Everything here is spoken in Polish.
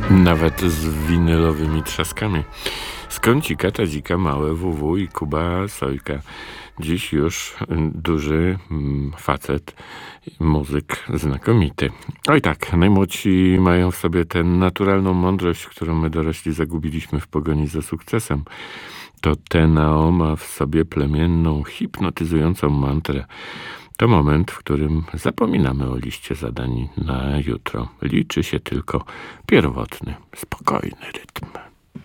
Nawet z winylowymi trzaskami. Z kącika Tadzika małe WW i Kuba Sojka. Dziś już duży facet, muzyk znakomity. Oj tak, najmłodsi mają w sobie tę naturalną mądrość, którą my dorośli zagubiliśmy w pogoni za sukcesem. To Tenao ma w sobie plemienną, hipnotyzującą mantrę. To moment, w którym zapominamy o liście zadań na jutro. Liczy się tylko pierwotny, spokojny rytm.